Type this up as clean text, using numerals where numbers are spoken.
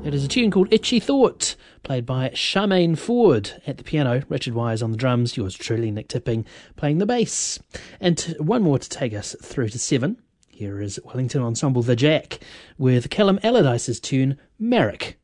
It is a tune called Itchy Thought, played by Charmaine Ford at the piano, Richard Wise on the drums, yours truly, Nick Tipping, playing the bass. And one more to take us through to 7. Here is Wellington Ensemble The Jack with Callum Allardyce's tune, Merrick.